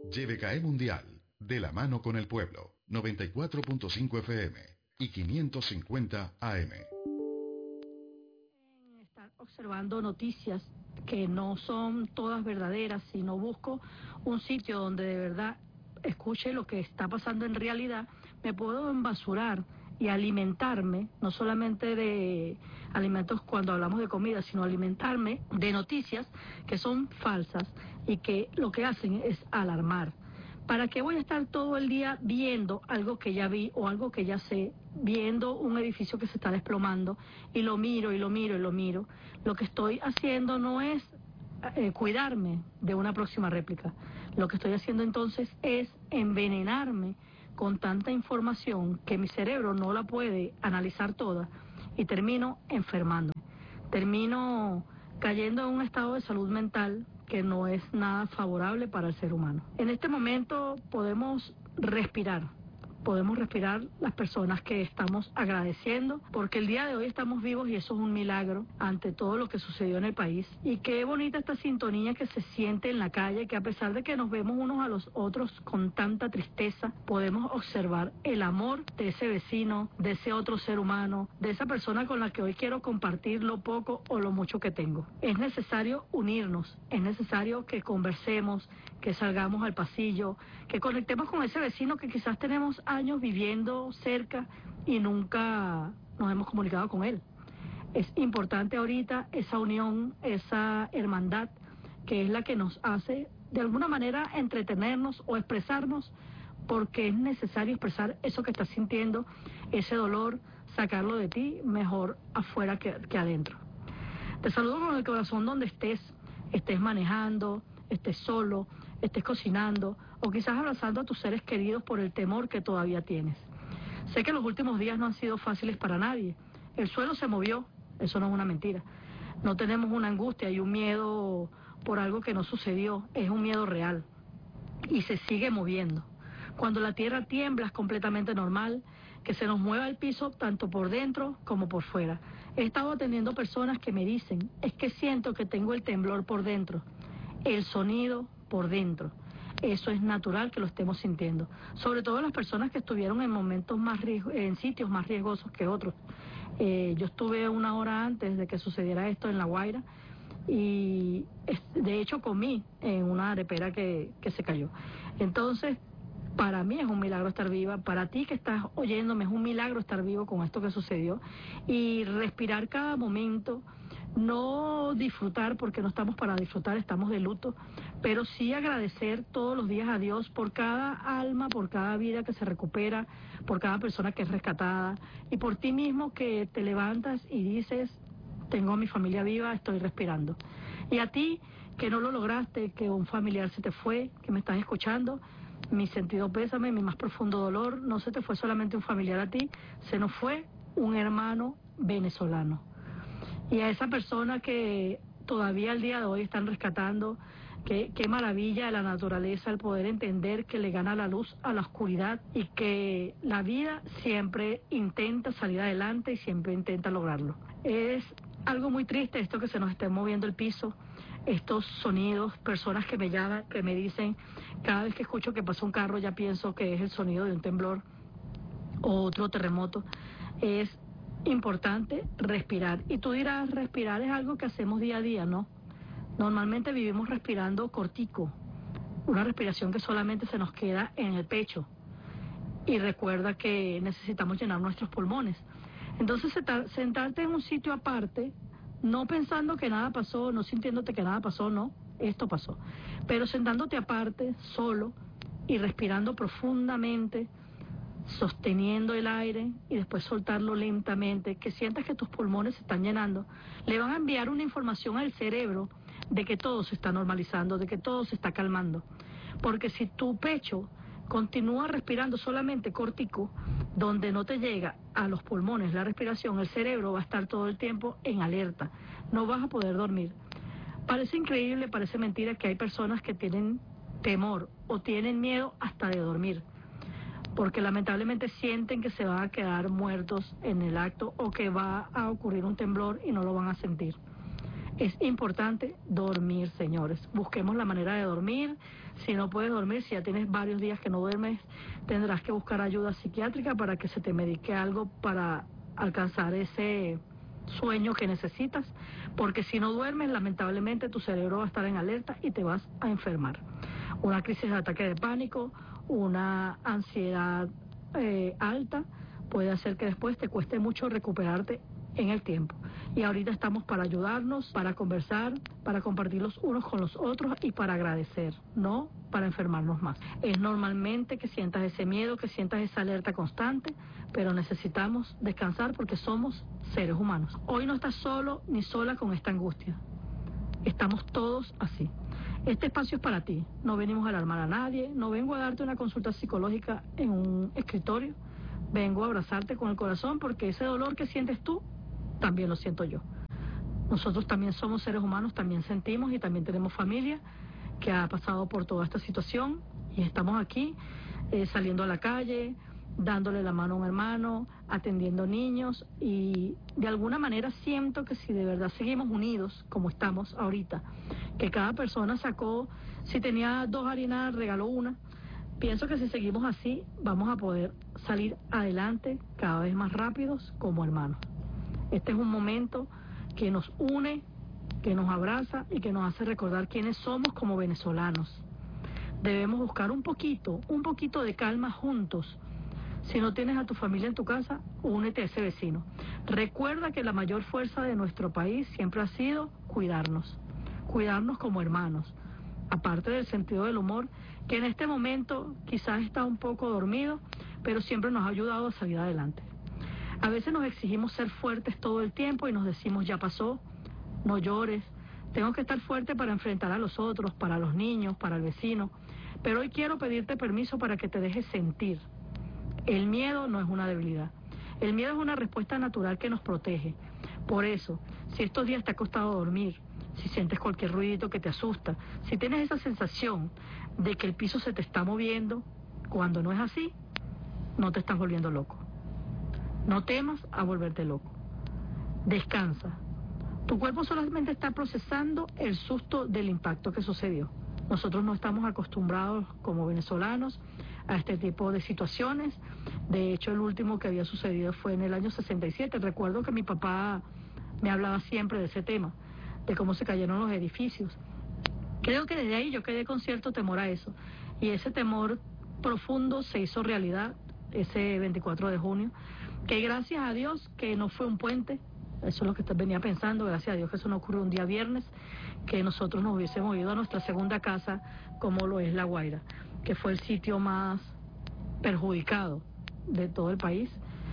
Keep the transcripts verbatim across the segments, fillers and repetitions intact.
G B K E Mundial, de la mano con el pueblo, noventa y cuatro punto cinco F M y quinientos cincuenta A M. Estar observando noticias que no son todas verdaderas, sino busco un sitio donde de verdad escuche lo que está pasando en realidad, me puedo embasurar y alimentarme, no solamente de alimentos cuando hablamos de comida, sino alimentarme de noticias que son falsas y que lo que hacen es alarmar. ¿Para qué voy a estar todo el día viendo algo que ya vi o algo que ya sé, viendo un edificio que se está desplomando y lo miro y lo miro y lo miro? Lo que estoy haciendo no es eh, cuidarme de una próxima réplica. Lo que estoy haciendo entonces es envenenarme con tanta información que mi cerebro no la puede analizar toda y termino enfermándome. Termino cayendo en un estado de salud mental que no es nada favorable para el ser humano. En este momento podemos respirar, podemos respirar las personas que estamos agradeciendo, porque el día de hoy estamos vivos y eso es un milagro ante todo lo que sucedió en el país. Y qué bonita esta sintonía que se siente en la calle, que a pesar de que nos vemos unos a los otros con tanta tristeza, podemos observar el amor de ese vecino, de ese otro ser humano, de esa persona con la que hoy quiero compartir lo poco o lo mucho que tengo. Es necesario unirnos, es necesario que conversemos, que salgamos al pasillo, que conectemos con ese vecino que quizás tenemos años viviendo cerca y nunca nos hemos comunicado con él. Es importante ahorita esa unión, esa hermandad, que es la que nos hace de alguna manera entretenernos o expresarnos, porque es necesario expresar eso que estás sintiendo, ese dolor, sacarlo de ti mejor afuera que, que adentro. Te saludo con el corazón donde estés, estés manejando, estés solo, estés cocinando o quizás abrazando a tus seres queridos por el temor que todavía tienes. Sé que los últimos días no han sido fáciles para nadie. El suelo se movió, eso no es una mentira. No tenemos una angustia y un miedo por algo que no sucedió, es un miedo real y se sigue moviendo. Cuando la tierra tiembla es completamente normal que se nos mueva el piso tanto por dentro como por fuera. He estado atendiendo personas que me dicen, es que siento que tengo el temblor por dentro, el sonido por dentro. Eso es natural que lo estemos sintiendo, sobre todo las personas que estuvieron en momentos más riesgo, en sitios más riesgosos que otros. Eh, yo estuve una hora antes de que sucediera esto en La Guaira y de hecho comí en una arepera que, que se cayó. Entonces, para mí es un milagro estar viva, para ti que estás oyéndome es un milagro estar vivo con esto que sucedió y respirar cada momento, no disfrutar porque no estamos para disfrutar, estamos de luto, pero sí agradecer todos los días a Dios por cada alma, por cada vida que se recupera, por cada persona que es rescatada y por ti mismo que te levantas y dices, tengo a mi familia viva, estoy respirando. Y a ti que no lo lograste, que un familiar se te fue, que me estás escuchando, mi sentido pésame, mi más profundo dolor, no se te fue solamente un familiar a ti, se nos fue un hermano venezolano. Y a esa persona que todavía al día de hoy están rescatando, que, qué maravilla de la naturaleza el poder entender que le gana la luz a la oscuridad y que la vida siempre intenta salir adelante y siempre intenta lograrlo. Es algo muy triste esto que se nos esté moviendo el piso, estos sonidos, personas que me llaman, que me dicen, cada vez que escucho que pasa un carro ya pienso que es el sonido de un temblor o otro terremoto. Es importante respirar. Y tú dirás, respirar es algo que hacemos día a día, ¿no? Normalmente vivimos respirando cortico, una respiración que solamente se nos queda en el pecho. Y recuerda que necesitamos llenar nuestros pulmones. Entonces, sentarte en un sitio aparte, no pensando que nada pasó, no sintiéndote que nada pasó, no, esto pasó. Pero sentándote aparte, solo, y respirando profundamente, sosteniendo el aire y después soltarlo lentamente, que sientas que tus pulmones se están llenando, le van a enviar una información al cerebro de que todo se está normalizando, de que todo se está calmando. Porque si tu pecho continúa respirando solamente cortico, donde no te llega a los pulmones la respiración, el cerebro va a estar todo el tiempo en alerta, no vas a poder dormir. Parece increíble, parece mentira que hay personas que tienen temor o tienen miedo hasta de dormir, porque lamentablemente sienten que se van a quedar muertos en el acto o que va a ocurrir un temblor y no lo van a sentir. Es importante dormir, señores. Busquemos la manera de dormir. Si no puedes dormir, si ya tienes varios días que no duermes, tendrás que buscar ayuda psiquiátrica para que se te medique algo para alcanzar ese sueño que necesitas, porque si no duermes, lamentablemente tu cerebro va a estar en alerta y te vas a enfermar. Una crisis de ataque de pánico, una ansiedad eh, alta, puede hacer que después te cueste mucho recuperarte en el tiempo. Y ahorita estamos para ayudarnos, para conversar, para compartir los unos con los otros y para agradecer, no para enfermarnos más. Es normalmente que sientas ese miedo, que sientas esa alerta constante, pero necesitamos descansar porque somos seres humanos. Hoy no estás solo ni sola con esta angustia. Estamos todos así. Este espacio es para ti. No venimos a alarmar a nadie, no vengo a darte una consulta psicológica en un escritorio. Vengo a abrazarte con el corazón porque ese dolor que sientes tú, también lo siento yo. Nosotros también somos seres humanos, también sentimos y también tenemos familia que ha pasado por toda esta situación y estamos aquí eh, saliendo a la calle, dándole la mano a un hermano, atendiendo niños y de alguna manera siento que si de verdad seguimos unidos como estamos ahorita, que cada persona sacó, si tenía dos harinas regaló una, pienso que si seguimos así vamos a poder salir adelante cada vez más rápidos como hermanos. Este es un momento que nos une, que nos abraza y que nos hace recordar quiénes somos como venezolanos. Debemos buscar un poquito, un poquito de calma juntos. Si no tienes a tu familia en tu casa, únete a ese vecino. Recuerda que la mayor fuerza de nuestro país siempre ha sido cuidarnos, cuidarnos como hermanos. Aparte del sentido del humor, que en este momento quizás está un poco dormido, pero siempre nos ha ayudado a salir adelante. A veces nos exigimos ser fuertes todo el tiempo y nos decimos, ya pasó, no llores, tengo que estar fuerte para enfrentar a los otros, para los niños, para el vecino. Pero hoy quiero pedirte permiso para que te dejes sentir. El miedo no es una debilidad. El miedo es una respuesta natural que nos protege. Por eso, si estos días te ha costado dormir, si sientes cualquier ruidito que te asusta, si tienes esa sensación de que el piso se te está moviendo, cuando no es así, no te estás volviendo loco. No temas a volverte loco. Descansa. Tu cuerpo solamente está procesando el susto del impacto que sucedió. Nosotros no estamos acostumbrados como venezolanos a este tipo de situaciones. De hecho, el último que había sucedido fue en el año sesenta y siete. Recuerdo que mi papá me hablaba siempre de ese tema, de cómo se cayeron los edificios. Creo que desde ahí yo quedé con cierto temor a eso. Y ese temor profundo se hizo realidad ese veinticuatro de junio, que gracias a Dios que no fue un puente. Eso es lo que venía pensando, gracias a Dios que eso no ocurrió un día viernes, que nosotros nos hubiésemos ido a nuestra segunda casa, como lo es La Guaira, que fue el sitio más perjudicado de todo el país,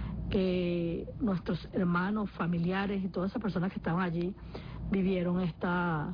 que nuestros hermanos, familiares y todas esas personas que estaban allí vivieron esta,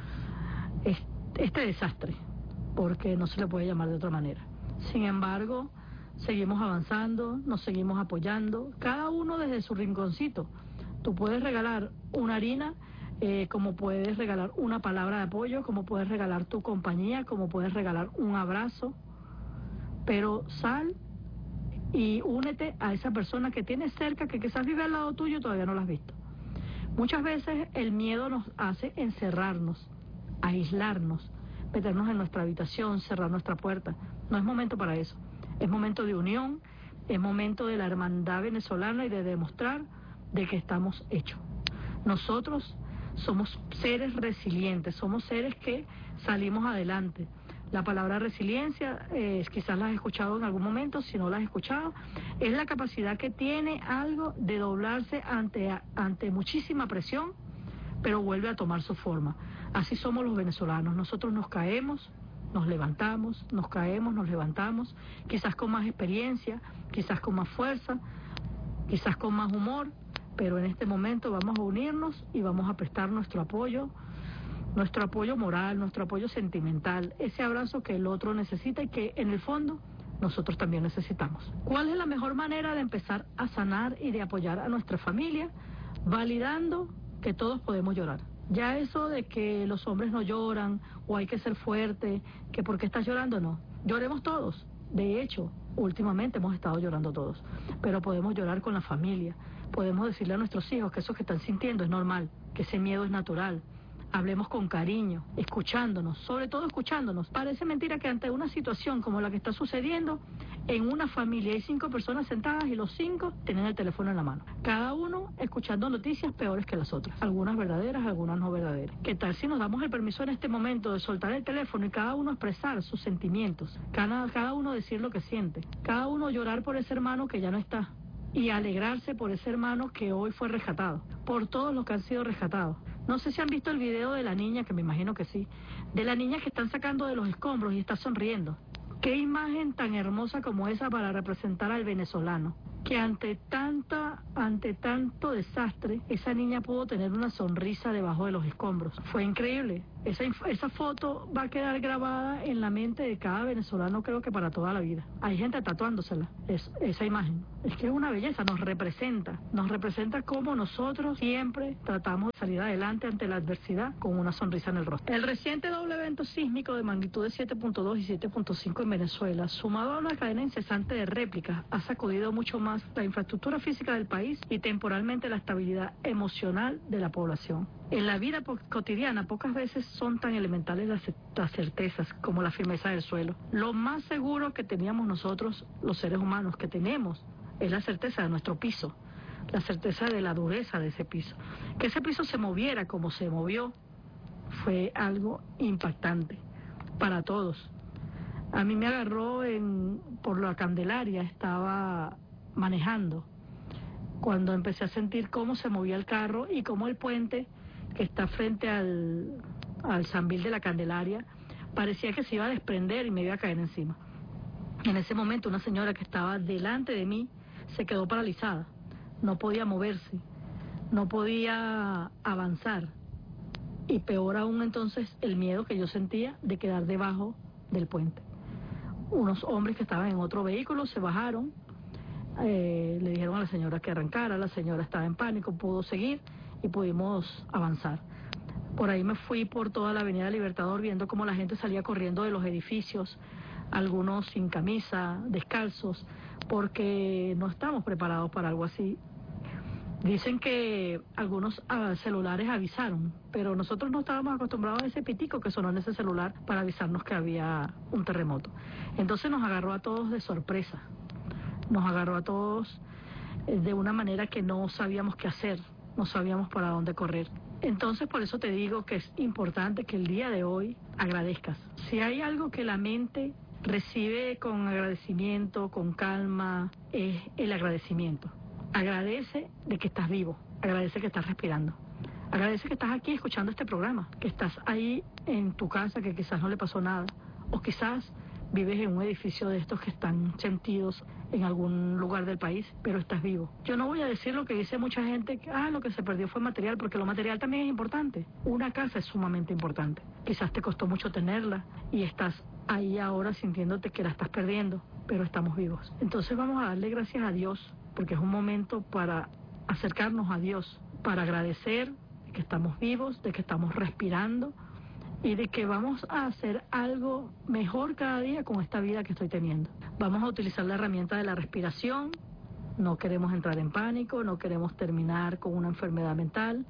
este desastre, porque no se le puede llamar de otra manera. Sin embargo, seguimos avanzando, nos seguimos apoyando, cada uno desde su rinconcito. Tú puedes regalar una harina, eh, como puedes regalar una palabra de apoyo, como puedes regalar tu compañía, como puedes regalar un abrazo, pero sal y únete a esa persona que tienes cerca, que quizás vive al lado tuyo y todavía no la has visto. Muchas veces el miedo nos hace encerrarnos, aislarnos, meternos en nuestra habitación, cerrar nuestra puerta. No es momento para eso, es momento de unión, es momento de la hermandad venezolana y de demostrar de que estamos hechos. Nosotros somos seres resilientes, somos seres que salimos adelante. La palabra resiliencia, eh, quizás la has escuchado en algún momento, si no la has escuchado, es la capacidad que tiene algo de doblarse ante, ante muchísima presión, pero vuelve a tomar su forma. Así somos los venezolanos, nosotros nos caemos, nos levantamos, nos caemos, nos levantamos, quizás con más experiencia, quizás con más fuerza, quizás con más humor, pero en este momento vamos a unirnos y vamos a prestar nuestro apoyo, nuestro apoyo moral, nuestro apoyo sentimental, ese abrazo que el otro necesita y que en el fondo nosotros también necesitamos. ¿Cuál es la mejor manera de empezar a sanar y de apoyar a nuestra familia? Validando que todos podemos llorar. Ya eso de que los hombres no lloran o hay que ser fuerte, que porque estás llorando, no. Lloremos todos. De hecho, últimamente hemos estado llorando todos, pero podemos llorar con la familia, podemos decirle a nuestros hijos que eso que están sintiendo es normal, que ese miedo es natural. Hablemos con cariño, escuchándonos, sobre todo escuchándonos. Parece mentira que ante una situación como la que está sucediendo, en una familia hay cinco personas sentadas y los cinco tienen el teléfono en la mano. Cada uno escuchando noticias peores que las otras. Algunas verdaderas, algunas no verdaderas. ¿Qué tal si nos damos el permiso en este momento de soltar el teléfono y cada uno expresar sus sentimientos? Cada, cada uno decir lo que siente. Cada uno llorar por ese hermano que ya no está. Y alegrarse por ese hermano que hoy fue rescatado. Por todos los que han sido rescatados. No sé si han visto el video de la niña, que me imagino que sí, de la niña que están sacando de los escombros y está sonriendo. Qué imagen tan hermosa como esa para representar al venezolano, que ante tanta, ante tanto desastre, esa niña pudo tener una sonrisa debajo de los escombros. Fue increíble. Esa, esa foto va a quedar grabada en la mente de cada venezolano, creo que para toda la vida. Hay gente tatuándosela, es, esa imagen. Es que es una belleza, nos representa, nos representa cómo nosotros siempre tratamos de salir adelante ante la adversidad con una sonrisa en el rostro. El reciente doble evento sísmico de magnitud de siete punto dos y siete punto cinco en Venezuela, sumado a una cadena incesante de réplicas, ha sacudido mucho más la infraestructura física del país y temporalmente la estabilidad emocional de la población. En la vida cotidiana pocas veces son tan elementales las, las certezas como la firmeza del suelo. Lo más seguro que teníamos nosotros, los seres humanos, que tenemos, es la certeza de nuestro piso, la certeza de la dureza de ese piso. Que ese piso se moviera como se movió fue algo impactante para todos. A mí me agarró en, por la Candelaria, estaba manejando, cuando empecé a sentir cómo se movía el carro y cómo el puente que está frente al, al Sambil de la Candelaria parecía que se iba a desprender y me iba a caer encima. En ese momento una señora que estaba delante de mí se quedó paralizada, no podía moverse, no podía avanzar, y peor aún entonces el miedo que yo sentía de quedar debajo del puente. Unos hombres que estaban en otro vehículo se bajaron, eh, le dijeron a la señora que arrancara, la señora estaba en pánico, pudo seguir y pudimos avanzar. Por ahí me fui por toda la Avenida Libertador viendo cómo la gente salía corriendo de los edificios, algunos sin camisa, descalzos, porque no estamos preparados para algo así. Dicen que algunos uh, celulares avisaron, pero nosotros no estábamos acostumbrados a ese pitico que sonó en ese celular para avisarnos que había un terremoto. Entonces nos agarró a todos de sorpresa, nos agarró a todos eh, de una manera que no sabíamos qué hacer, no sabíamos para dónde correr. Entonces por eso te digo que es importante que el día de hoy agradezcas. Si hay algo que la mente recibe con agradecimiento, con calma, es el agradecimiento. Agradece de que estás vivo, agradece que estás respirando, agradece que estás aquí escuchando este programa, que estás ahí en tu casa, que quizás no le pasó nada, o quizás vives en un edificio de estos que están sentidos en algún lugar del país, pero estás vivo. Yo no voy a decir lo que dice mucha gente, que ah, lo que se perdió fue material, porque lo material también es importante. Una casa es sumamente importante. Quizás te costó mucho tenerla y estás ahí ahora sintiéndote que la estás perdiendo, pero estamos vivos. Entonces vamos a darle gracias a Dios, porque es un momento para acercarnos a Dios, para agradecer de que estamos vivos, de que estamos respirando y de que vamos a hacer algo mejor cada día con esta vida que estoy teniendo. Vamos a utilizar la herramienta de la respiración, no queremos entrar en pánico, no queremos terminar con una enfermedad mental,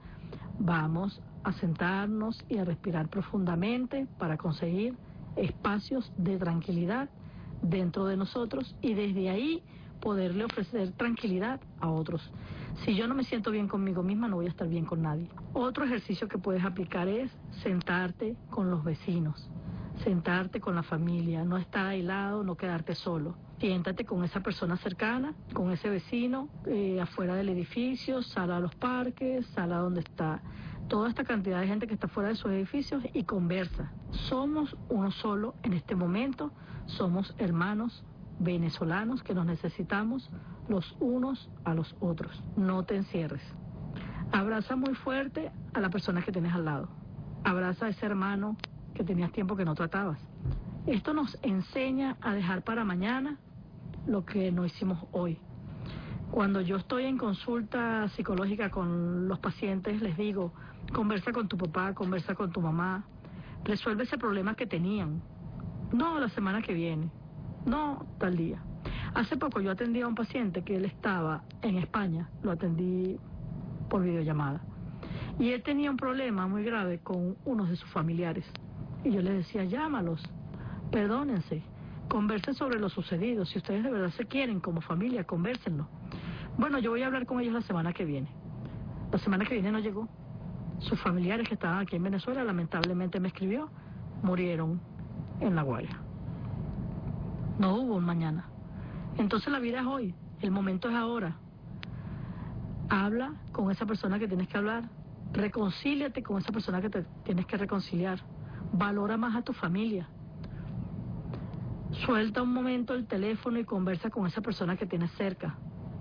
vamos a sentarnos y a respirar profundamente para conseguir espacios de tranquilidad dentro de nosotros y desde ahí poderle ofrecer tranquilidad a otros. Si yo no me siento bien conmigo misma, no voy a estar bien con nadie. Otro ejercicio que puedes aplicar es sentarte con los vecinos, sentarte con la familia, no estar aislado, no quedarte solo. Siéntate con esa persona cercana, con ese vecino, eh, afuera del edificio, sal a los parques, sal a donde está toda esta cantidad de gente que está fuera de sus edificios y conversa. Somos uno solo en este momento, somos hermanos venezolanos que nos necesitamos los unos a los otros. No te encierres. Abraza muy fuerte a la persona que tienes al lado. Abraza a ese hermano que tenías tiempo que no tratabas. Esto nos enseña a dejar para mañana lo que no hicimos hoy. Cuando yo estoy en consulta psicológica con los pacientes, les digo, conversa con tu papá, conversa con tu mamá, resuelve ese problema que tenían. No la semana que viene, no tal día. Hace poco yo atendí a un paciente que él estaba en España, lo atendí por videollamada. Y él tenía un problema muy grave con uno de sus familiares. Y yo le decía, llámalos, perdónense, conversen sobre lo sucedido. Si ustedes de verdad se quieren como familia, convérsenlo. Bueno, yo voy a hablar con ellos la semana que viene. La semana que viene no llegó. Sus familiares que estaban aquí en Venezuela, lamentablemente me escribió, murieron en La Guaira. No hubo un mañana. Entonces la vida es hoy, el momento es ahora. Habla con esa persona que tienes que hablar, reconcíliate con esa persona que te tienes que reconciliar, valora más a tu familia. Suelta un momento el teléfono y conversa con esa persona que tienes cerca.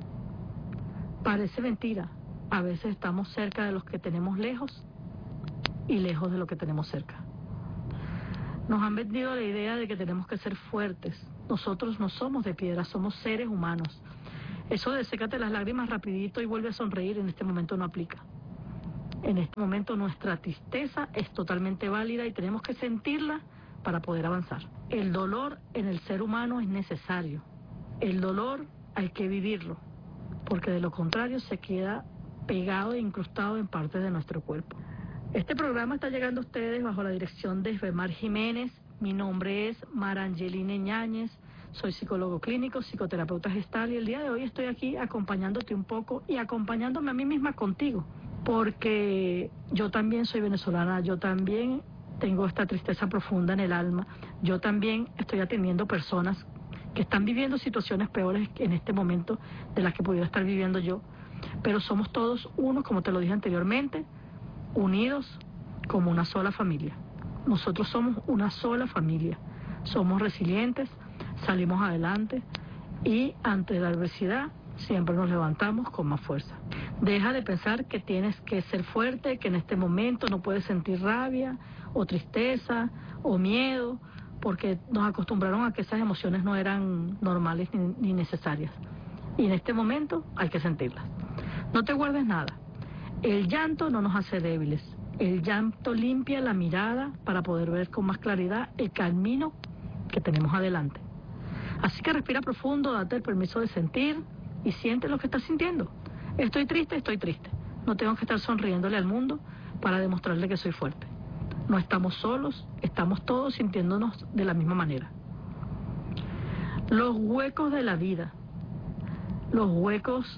Parece mentira, a veces estamos cerca de los que tenemos lejos y lejos de los que tenemos cerca. Nos han vendido la idea de que tenemos que ser fuertes. Nosotros no somos de piedra, somos seres humanos. Eso de sécate las lágrimas rapidito y vuelve a sonreír en este momento no aplica. En este momento nuestra tristeza es totalmente válida y tenemos que sentirla para poder avanzar. El dolor en el ser humano es necesario. El dolor hay que vivirlo, porque de lo contrario se queda pegado e incrustado en partes de nuestro cuerpo. Este programa está llegando a ustedes bajo la dirección de Esbemar Jiménez. Mi nombre es Marangeline Ñáñez, soy psicólogo clínico, psicoterapeuta gestal y el día de hoy estoy aquí acompañándote un poco y acompañándome a mí misma contigo, porque yo también soy venezolana, yo también tengo esta tristeza profunda en el alma, yo también estoy atendiendo personas que están viviendo situaciones peores en este momento de las que pudiera estar viviendo yo, pero somos todos unos, como te lo dije anteriormente, unidos como una sola familia. Nosotros somos una sola familia, somos resilientes, salimos adelante y ante la adversidad siempre nos levantamos con más fuerza. Deja de pensar que tienes que ser fuerte, que en este momento no puedes sentir rabia o tristeza o miedo, porque nos acostumbraron a que esas emociones no eran normales ni, ni necesarias. Y en este momento hay que sentirlas. No te guardes nada. El llanto no nos hace débiles. El llanto limpia la mirada para poder ver con más claridad el camino que tenemos adelante. Así que respira profundo, date el permiso de sentir y siente lo que estás sintiendo. Estoy triste, estoy triste. No tengo que estar sonriéndole al mundo para demostrarle que soy fuerte. No estamos solos, estamos todos sintiéndonos de la misma manera. Los huecos de la vida, los huecos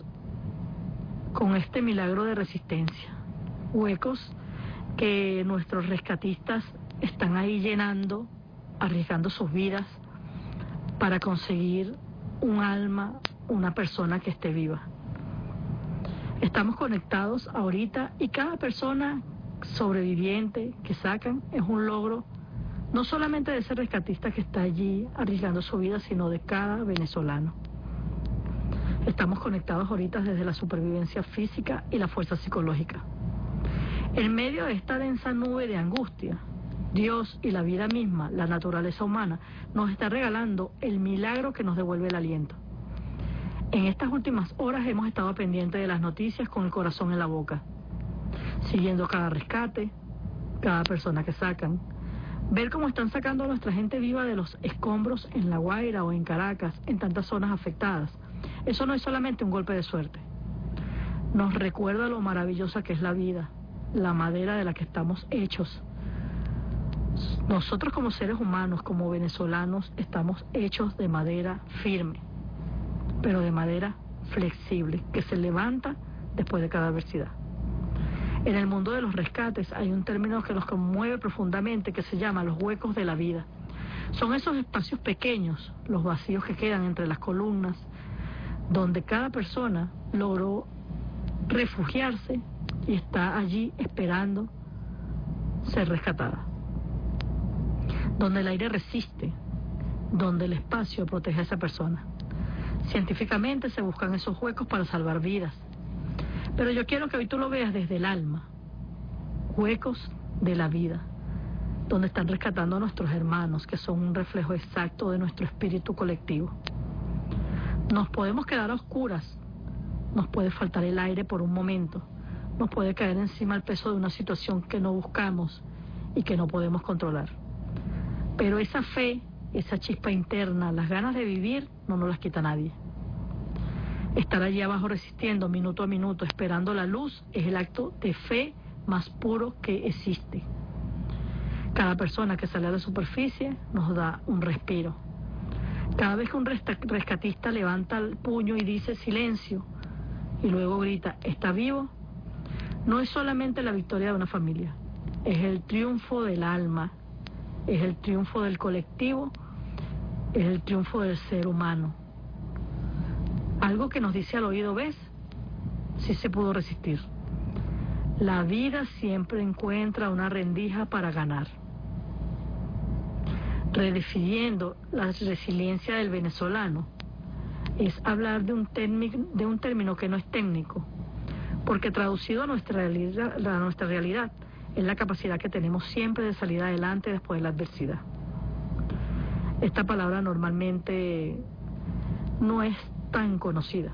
con este milagro de resistencia, huecos que nuestros rescatistas están ahí llenando, arriesgando sus vidas para conseguir un alma, una persona que esté viva. Estamos conectados ahorita y cada persona sobreviviente que sacan es un logro no solamente de ese rescatista que está allí arriesgando su vida, sino de cada venezolano. Estamos conectados ahorita desde la supervivencia física y la fuerza psicológica. En medio de esta densa nube de angustia, Dios y la vida misma, la naturaleza humana, nos está regalando el milagro que nos devuelve el aliento. En estas últimas horas hemos estado pendientes de las noticias con el corazón en la boca, siguiendo cada rescate, cada persona que sacan, ver cómo están sacando a nuestra gente viva de los escombros en La Guaira o en Caracas, en tantas zonas afectadas. Eso no es solamente un golpe de suerte. Nos recuerda lo maravillosa que es la vida, la madera de la que estamos hechos. Nosotros como seres humanos, como venezolanos, estamos hechos de madera firme, pero de madera flexible, que se levanta después de cada adversidad. En el mundo de los rescates hay un término que nos conmueve profundamente que se llama los huecos de la vida. Son esos espacios pequeños, los vacíos que quedan entre las columnas, donde cada persona logró refugiarse y está allí esperando ser rescatada. Donde el aire resiste, donde el espacio protege a esa persona. Científicamente se buscan esos huecos para salvar vidas. Pero yo quiero que hoy tú lo veas desde el alma. Huecos de la vida, donde están rescatando a nuestros hermanos, que son un reflejo exacto de nuestro espíritu colectivo. Nos podemos quedar a oscuras, nos puede faltar el aire por un momento, nos puede caer encima el peso de una situación que no buscamos y que no podemos controlar. Pero esa fe, esa chispa interna, las ganas de vivir, no nos las quita nadie. Estar allí abajo resistiendo minuto a minuto, esperando la luz, es el acto de fe más puro que existe. Cada persona que sale a la superficie nos da un respiro. Cada vez que un rescatista levanta el puño y dice silencio, y luego grita, ¿está vivo?, no es solamente la victoria de una familia, es el triunfo del alma, es el triunfo del colectivo, es el triunfo del ser humano. Algo que nos dice al oído, ¿ves? Sí se pudo resistir. La vida siempre encuentra una rendija para ganar. Redefiniendo la resiliencia del venezolano, es hablar de un, de un término que no es técnico, porque traducido a nuestra realidad, a nuestra realidad, es la capacidad que tenemos siempre de salir adelante después de la adversidad. Esta palabra normalmente no es tan conocida,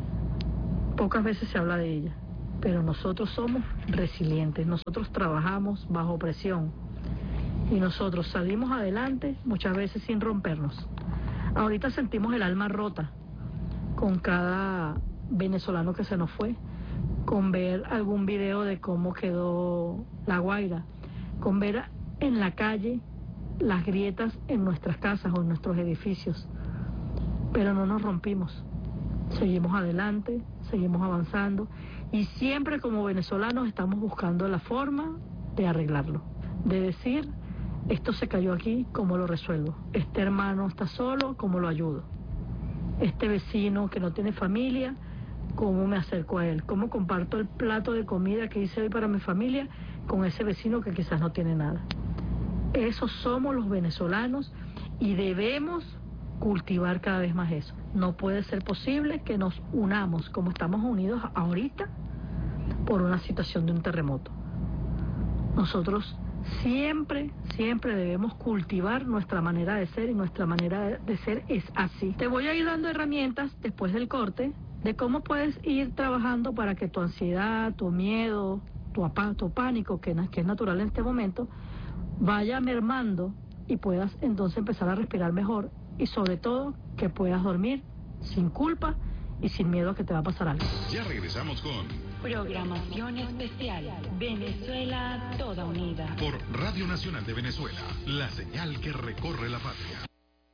pocas veces se habla de ella, pero nosotros somos resilientes, nosotros trabajamos bajo presión y nosotros salimos adelante muchas veces sin rompernos. Ahorita sentimos el alma rota con cada venezolano que se nos fue, con ver algún video de cómo quedó La Guaira, con ver en la calle las grietas en nuestras casas o en nuestros edificios, pero no nos rompimos, seguimos adelante, seguimos avanzando y siempre como venezolanos estamos buscando la forma de arreglarlo, de decir, esto se cayó aquí, ¿cómo lo resuelvo? Este hermano está solo, ¿cómo lo ayudo? Este vecino que no tiene familia, ¿cómo me acerco a él? ¿Cómo comparto el plato de comida que hice hoy para mi familia con ese vecino que quizás no tiene nada? Esos somos los venezolanos y debemos cultivar cada vez más eso. No puede ser posible que nos unamos como estamos unidos ahorita por una situación de un terremoto. Nosotros siempre, siempre debemos cultivar nuestra manera de ser y nuestra manera de ser es así. Te voy a ir dando herramientas después del corte de cómo puedes ir trabajando para que tu ansiedad, tu miedo, tu, apa, tu pánico, que, que es natural en este momento, vaya mermando y puedas entonces empezar a respirar mejor y sobre todo que puedas dormir sin culpa y sin miedo a que te va a pasar algo. Ya regresamos con programación especial Venezuela Toda Unida por Radio Nacional de Venezuela, la señal que recorre la patria.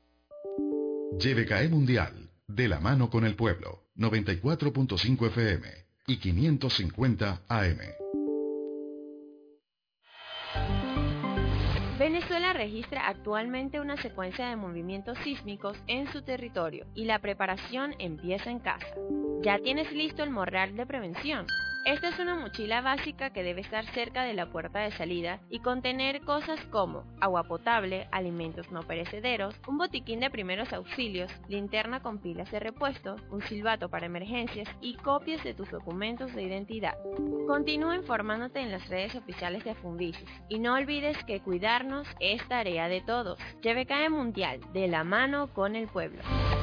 Y V K E Mundial, de la mano con el pueblo, noventa y cuatro punto cinco F M y quinientos cincuenta A M. Venezuela registra actualmente una secuencia de movimientos sísmicos en su territorio y la preparación empieza en casa. ¿Ya tienes listo el morral de prevención? Esta es una mochila básica que debe estar cerca de la puerta de salida y contener cosas como agua potable, alimentos no perecederos, un botiquín de primeros auxilios, linterna con pilas de repuesto, un silbato para emergencias y copias de tus documentos de identidad. Continúa informándote en las redes oficiales de Funvisis y no olvides que cuidarnos es tarea de todos. Y V K E Mundial, de la mano con el pueblo.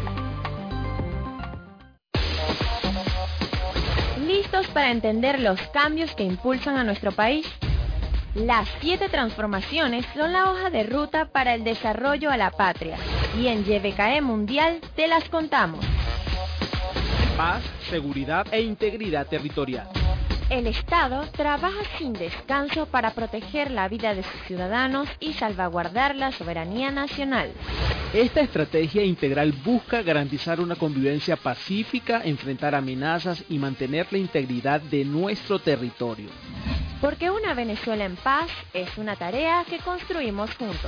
¿Listos para entender los cambios que impulsan a nuestro país? Las siete transformaciones son la hoja de ruta para el desarrollo a la patria, y en Y V K E Mundial te las contamos. Paz, seguridad e integridad territorial. El Estado trabaja sin descanso para proteger la vida de sus ciudadanos y salvaguardar la soberanía nacional. Esta estrategia integral busca garantizar una convivencia pacífica, enfrentar amenazas y mantener la integridad de nuestro territorio. Porque una Venezuela en paz es una tarea que construimos juntos.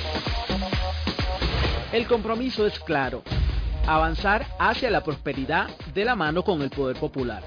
El compromiso es claro: avanzar hacia la prosperidad de la mano con el poder popular.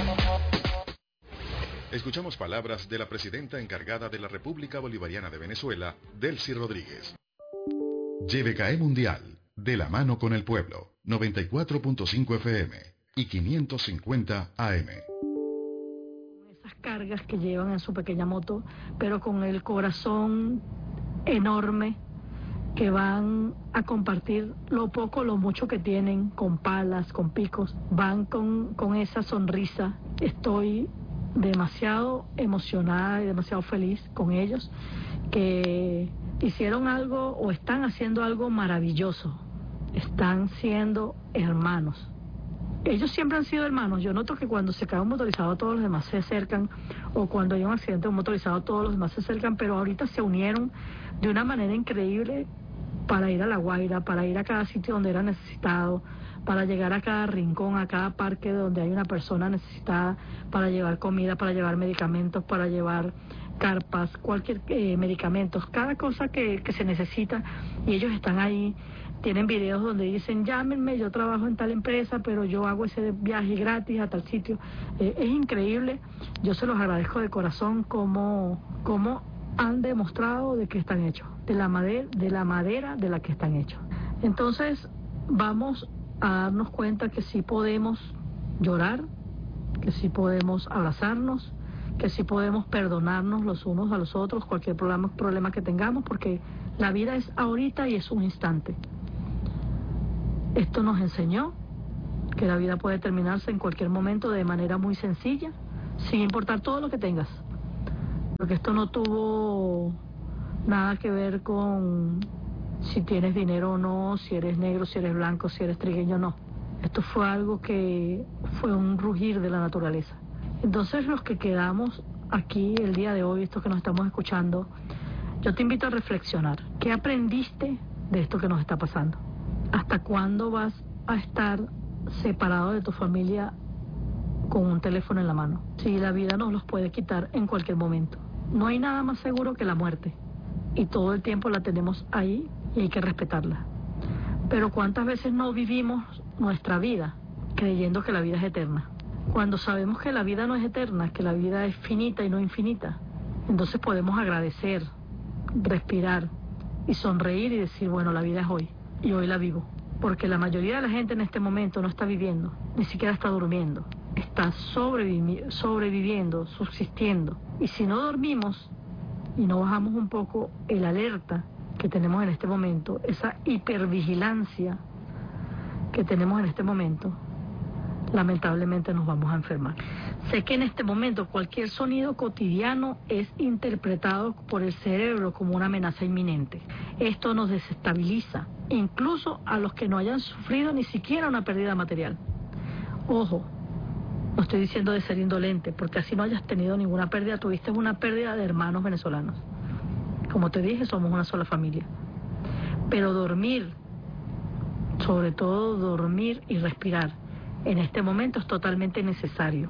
Escuchamos palabras de la presidenta encargada de la República Bolivariana de Venezuela, Delcy Rodríguez. Y V K E Mundial, de la mano con el pueblo, noventa y cuatro punto cinco F M y quinientos cincuenta A M. Esas cargas que llevan en su pequeña moto, pero con el corazón enorme, que van a compartir lo poco o lo mucho que tienen, con palas, con picos, van con, con esa sonrisa. Estoy demasiado emocionada y demasiado feliz con ellos, que hicieron algo o están haciendo algo maravilloso. Están siendo hermanos. Ellos siempre han sido hermanos. Yo noto que cuando se cae un motorizado todos los demás se acercan, o cuando hay un accidente de un motorizado todos los demás se acercan, pero ahorita se unieron de una manera increíble para ir a La Guaira, para ir a cada sitio donde era necesitado, para llegar a cada rincón, a cada parque donde hay una persona necesitada, para llevar comida, para llevar medicamentos, para llevar carpas, cualquier eh, medicamentos, cada cosa que, que se necesita, y ellos están ahí. Tienen videos donde dicen, llámenme, yo trabajo en tal empresa, pero yo hago ese viaje gratis a tal sitio. Eh, es increíble, yo se los agradezco de corazón cómo, cómo han demostrado de que están hechos, de la madera, de la madera de la que están hechos. Entonces, vamos a darnos cuenta que sí podemos llorar, que sí podemos abrazarnos, que sí podemos perdonarnos los unos a los otros, cualquier problema, problema que tengamos, porque la vida es ahorita y es un instante. Esto nos enseñó que la vida puede terminarse en cualquier momento de manera muy sencilla, sin importar todo lo que tengas. Porque esto no tuvo nada que ver con si tienes dinero o no, si eres negro, si eres blanco, si eres trigueño, no. Esto fue algo que fue un rugir de la naturaleza. Entonces, los que quedamos aquí el día de hoy, estos que nos estamos escuchando, yo te invito a reflexionar. ¿Qué aprendiste de esto que nos está pasando? ¿Hasta cuándo vas a estar separado de tu familia con un teléfono en la mano? Si la vida nos los puede quitar en cualquier momento. No hay nada más seguro que la muerte. Y todo el tiempo la tenemos ahí y hay que respetarla. Pero ¿cuántas veces no vivimos nuestra vida creyendo que la vida es eterna? Cuando sabemos que la vida no es eterna, que la vida es finita y no infinita, entonces podemos agradecer, respirar y sonreír y decir, bueno, la vida es hoy. Y hoy la vivo, porque la mayoría de la gente en este momento no está viviendo, ni siquiera está durmiendo, está sobrevivi- sobreviviendo, subsistiendo. Y si no dormimos y no bajamos un poco el alerta que tenemos en este momento, esa hipervigilancia que tenemos en este momento, lamentablemente nos vamos a enfermar. Sé que en este momento cualquier sonido cotidiano es interpretado por el cerebro como una amenaza inminente. Esto nos desestabiliza, incluso a los que no hayan sufrido ni siquiera una pérdida material. Ojo, no estoy diciendo de ser indolente, porque así no hayas tenido ninguna pérdida, tuviste una pérdida de hermanos venezolanos. Como te dije, somos una sola familia. Pero dormir, sobre todo dormir y respirar, en este momento es totalmente necesario.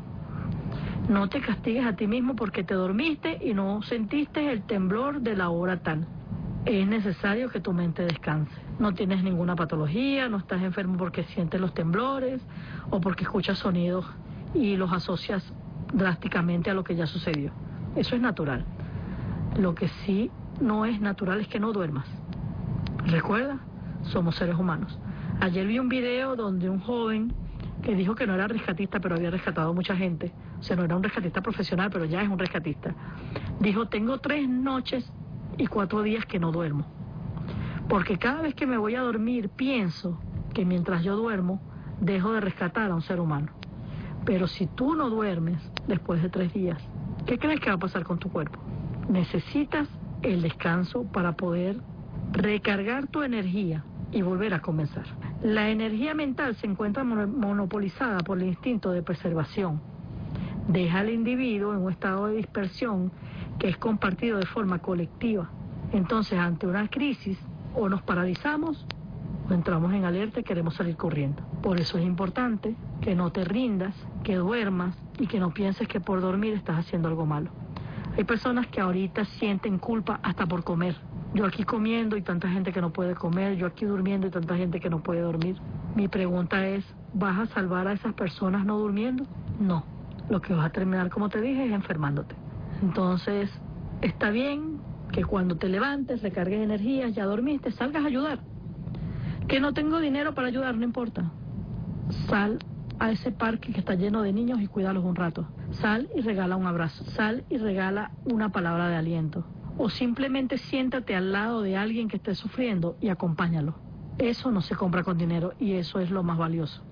No te castigues a ti mismo porque te dormiste y no sentiste el temblor de la hora tal. Es necesario que tu mente descanse. No tienes ninguna patología, no estás enfermo porque sientes los temblores o porque escuchas sonidos y los asocias drásticamente a lo que ya sucedió. Eso es natural. Lo que sí no es natural es que no duermas. Recuerda, somos seres humanos. Ayer vi un video donde un joven que dijo que no era rescatista, pero había rescatado a mucha gente. O sea, no era un rescatista profesional, pero ya es un rescatista. Dijo, tengo tres noches y cuatro días que no duermo. Porque cada vez que me voy a dormir, pienso que mientras yo duermo, dejo de rescatar a un ser humano. Pero si tú no duermes después de tres días, ¿qué crees que va a pasar con tu cuerpo? Necesitas el descanso para poder recargar tu energía y volver a comenzar. La energía mental se encuentra monopolizada por el instinto de preservación. Deja al individuo en un estado de dispersión que es compartido de forma colectiva. Entonces, ante una crisis, o nos paralizamos o entramos en alerta y queremos salir corriendo. Por eso es importante que no te rindas, que duermas y que no pienses que por dormir estás haciendo algo malo. Hay personas que ahorita sienten culpa hasta por comer. Yo aquí comiendo y tanta gente que no puede comer, yo aquí durmiendo y tanta gente que no puede dormir. Mi pregunta es, ¿vas a salvar a esas personas no durmiendo? No. Lo que vas a terminar, como te dije, es enfermándote. Entonces, está bien que cuando te levantes, recargues energías, ya dormiste, salgas a ayudar. Que no tengo dinero para ayudar, no importa. Sal a ese parque que está lleno de niños y cuídalos un rato. Sal y regala un abrazo. Sal y regala una palabra de aliento. O simplemente siéntate al lado de alguien que esté sufriendo y acompáñalo. Eso no se compra con dinero y eso es lo más valioso.